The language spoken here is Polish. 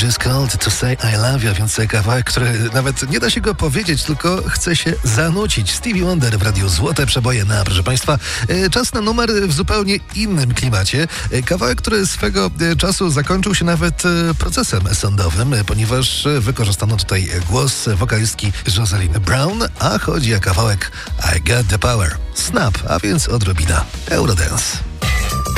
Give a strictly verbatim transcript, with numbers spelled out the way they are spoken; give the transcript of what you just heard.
is called To Say I Love You, więc kawałek, który nawet nie da się go powiedzieć, tylko chce się zanucić. Stevie Wonder w Radiu Złote Przeboje na, proszę Państwa, czas na numer w zupełnie innym klimacie. Kawałek, który swego czasu zakończył się nawet procesem sądowym, ponieważ wykorzystano tutaj głos wokalistki Jocelyn Brown, a chodzi o kawałek I Got The Power. Snap, a więc odrobina Eurodance.